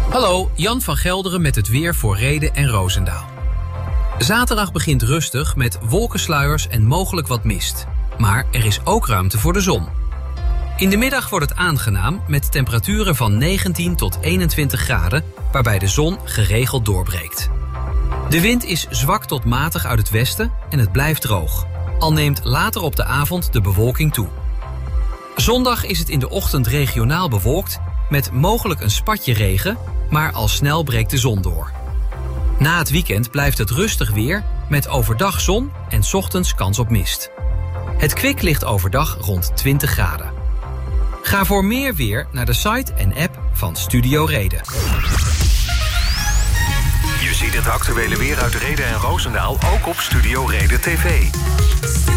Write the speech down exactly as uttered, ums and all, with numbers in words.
Hallo, Jan van Gelderen met het weer voor Rheden en Roosendaal. Zaterdag begint rustig met wolkensluiers en mogelijk wat mist. Maar er is ook ruimte voor de zon. In de middag wordt het aangenaam met temperaturen van negentien tot eenentwintig graden... waarbij de zon geregeld doorbreekt. De wind is zwak tot matig uit het westen en het blijft droog. Al neemt later op de avond de bewolking toe. Zondag is het in de ochtend regionaal bewolkt... met mogelijk een spatje regen, maar al snel breekt de zon door. Na het weekend blijft het rustig weer met overdag zon en 's ochtends kans op mist. Het kwik ligt overdag rond twintig graden. Ga voor meer weer naar de site en app van Studio Reden. Je ziet het actuele weer uit Rheden en Roosendaal ook op Studio Reden T V.